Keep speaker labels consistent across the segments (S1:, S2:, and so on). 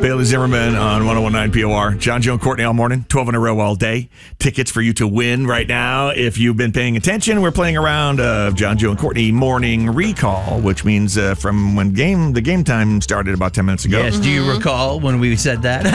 S1: Bailey Zimmerman on 101.9 POR. John, Joe, and Courtney all morning, 12 in a row all day. Tickets for you to win right now. If you've been paying attention, we're playing a round of John, Joe, and Courtney Morning Recall, which means from when the game time started about 10 minutes ago.
S2: Yes, do you recall when we said that?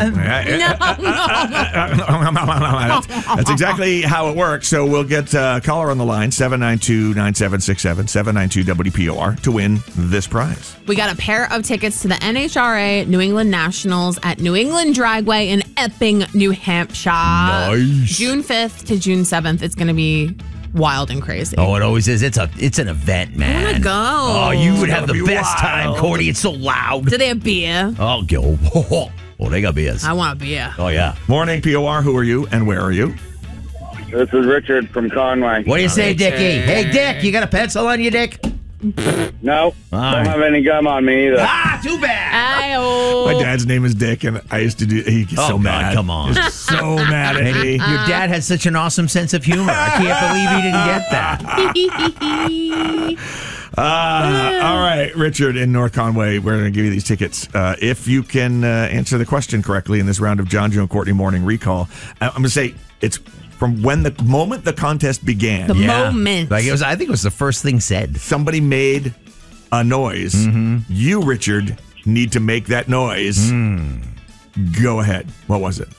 S1: That's exactly how it works. So we'll get a caller on the line, 792-9767, 792-WPOR, to win this prize.
S3: We got a pair of tickets to the NHRA New England Nationals at New England Dragway in Epping, New Hampshire.
S2: Nice.
S3: June 5th to June 7th. It's going to be wild and crazy.
S2: Oh, it always is. It's an event, man.
S3: I want to go.
S2: Oh, you would have the best time, Cordy. It's so loud.
S3: Do they have beer?
S2: Oh, go. Oh, they got beers.
S3: I want a beer.
S2: Oh, yeah.
S1: Morning, POR. Who are you and where are you?
S4: This is Richard from Conway.
S2: What do you say, Dickie? Hey, Dick, you got a pencil on you, Dick?
S4: No, don't have any gum on me either.
S2: Ah, too bad.
S1: My dad's name is Dick, and I used to do. He gets so mad.
S2: Come on.
S1: He's so mad at me.
S2: Your dad has such an awesome sense of humor. I can't believe he didn't get that.
S1: All right, Richard in North Conway, we're going to give you these tickets. If you can answer the question correctly in this round of John, Joe, and Courtney Morning Recall, I'm going to say it's from when the moment the contest began.
S3: The moment.
S2: Like I think it was the first thing said.
S1: Somebody made a noise.
S2: Mm-hmm.
S1: You, Richard, need to make that noise. Go ahead. What was it?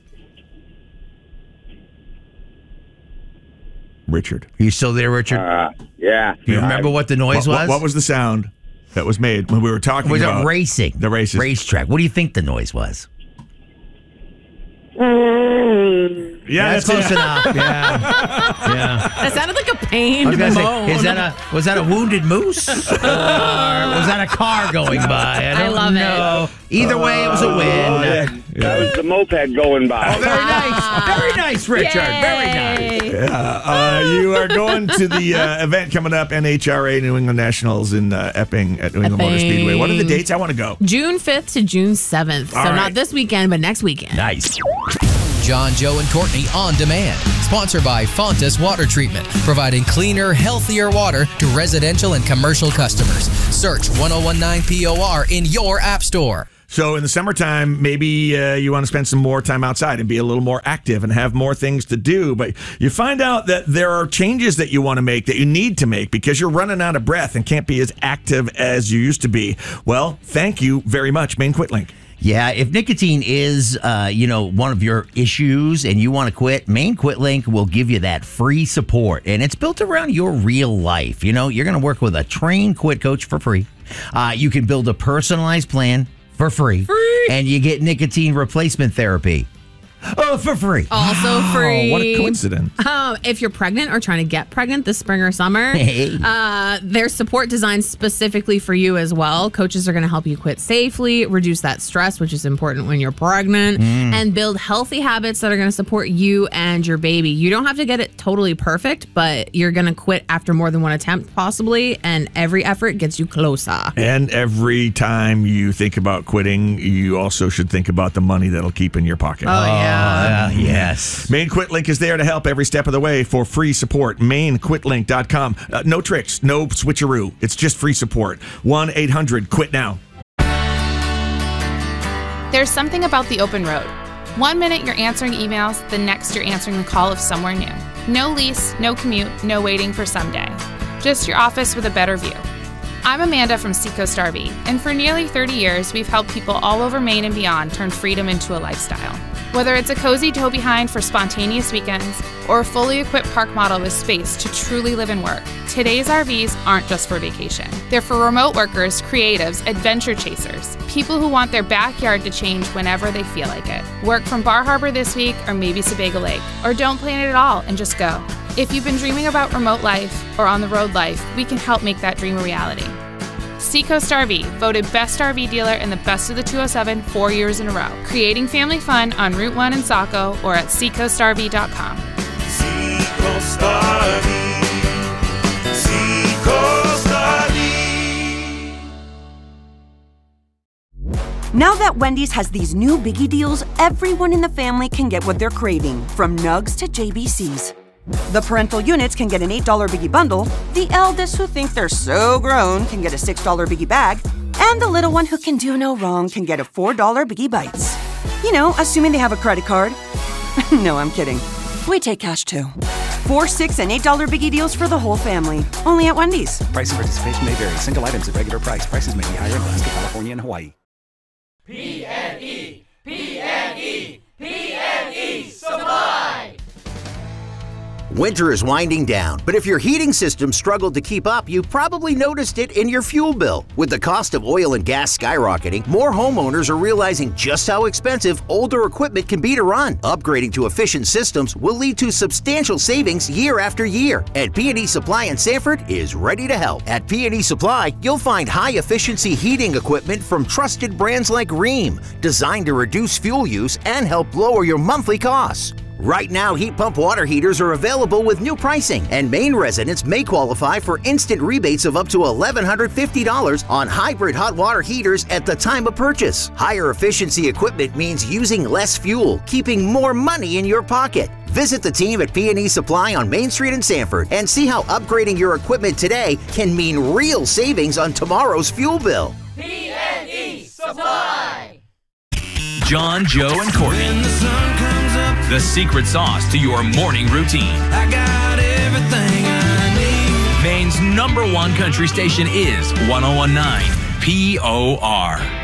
S1: Richard.
S2: Are you still there, Richard?
S4: Yeah.
S2: Do you remember what the noise was?
S1: What was the sound that was made when we were talking
S2: Was
S1: about
S2: it racing?
S1: The races.
S2: Racetrack. What do you think the noise was?
S1: Yeah,
S2: that's close enough. Yeah.
S3: That sounded like a pained
S2: I was gonna
S3: moan.
S2: say, was that a wounded moose? Or was that a car going by? I don't know. Either way, it was a win.
S4: That was the moped going by.
S2: Oh, very nice. Very nice, Richard.
S3: Yay.
S2: Very nice.
S1: You are going to the event coming up, NHRA New England Nationals in Epping at New England Motor Speedway. What are the dates? I want to go.
S3: June 5th to June 7th. So not this weekend, but next weekend.
S2: Nice.
S5: John, Joe, and Courtney on demand. Sponsored by Fontas Water Treatment, providing cleaner, healthier water to residential and commercial customers. Search 1019 POR in your app store.
S1: So in the summertime, maybe you want to spend some more time outside and be a little more active and have more things to do. But you find out that there are changes that you want to make, that you need to make, because you're running out of breath and can't be as active as you used to be. Well, thank you very much, Maine QuitLink.
S2: Yeah, if nicotine is, one of your issues and you want to quit, Maine QuitLink will give you that free support. And it's built around your real life. You know, you're going to work with a trained quit coach for free. You can build a personalized plan for free. And you get nicotine replacement therapy. Oh, for free.
S3: Also free.
S1: What a coincidence.
S3: If you're pregnant or trying to get pregnant this spring or summer, there's support designed specifically for you as well. Coaches are going to help you quit safely, reduce that stress, which is important when you're pregnant, and build healthy habits that are going to support you and your baby. You don't have to get it totally perfect, but you're going to quit after more than one attempt, possibly, and every effort gets you closer.
S1: And every time you think about quitting, you also should think about the money that'll keep in your pocket.
S3: Oh, yeah.
S2: Yes.
S1: Maine QuitLink is there to help every step of the way for free support. MaineQuitLink.com. No tricks, no switcheroo. It's just free support. 1-800-QUIT-NOW.
S6: There's something about the open road. 1 minute you're answering emails, the next you're answering the call of somewhere new. No lease, no commute, no waiting for someday. Just your office with a better view. I'm Amanda from Seacoast RV, and for nearly 30 years, we've helped people all over Maine and beyond turn freedom into a lifestyle. Whether it's a cozy tow behind for spontaneous weekends or a fully equipped park model with space to truly live and work, today's RVs aren't just for vacation. They're for remote workers, creatives, adventure chasers, people who want their backyard to change whenever they feel like it. Work from Bar Harbor this week or maybe Sebago Lake, or don't plan it at all and just go. If you've been dreaming about remote life or on-the-road life, we can help make that dream a reality. Seacoast RV, voted Best RV Dealer in the Best of the 207 4 years in a row. Creating family fun on Route 1 in Saco or at seacoastrv.com.
S7: Seacoast RV. Seacoast RV.
S8: Now that Wendy's has these new biggie deals, everyone in the family can get what they're craving, from nugs to JBCs. The parental units can get an $8 biggie bundle. The eldest who think they're so grown can get a $6 biggie bag. And the little one who can do no wrong can get a $4 Biggie Bites. You know, assuming they have a credit card. No, I'm kidding. We take cash too. $4, $6, and $8 Biggie deals for the whole family. Only at Wendy's.
S9: Price and participation may vary. Single items at regular price. Prices may be higher in Alaska, California, and Hawaii.
S7: PNE, PNE, PNE Supply.
S10: Winter is winding down, but if your heating system struggled to keep up, you probably noticed it in your fuel bill. With the cost of oil and gas skyrocketing, more homeowners are realizing just how expensive older equipment can be to run. Upgrading to efficient systems will lead to substantial savings year after year, and P&E Supply in Sanford is ready to help. At P&E Supply, you'll find high-efficiency heating equipment from trusted brands like Rheem, designed to reduce fuel use and help lower your monthly costs. Right now, heat pump water heaters are available with new pricing, and Maine residents may qualify for instant rebates of up to $1,150 on hybrid hot water heaters at the time of purchase. Higher efficiency equipment means using less fuel, keeping more money in your pocket. Visit the team at P&E Supply on Main Street in Sanford and see how upgrading your equipment today can mean real savings on tomorrow's fuel bill.
S7: PNE Supply.
S11: John, Joe, and Courtney. The secret sauce to your morning routine.
S7: I got everything I need.
S11: Maine's #1 country station is 1019 POR.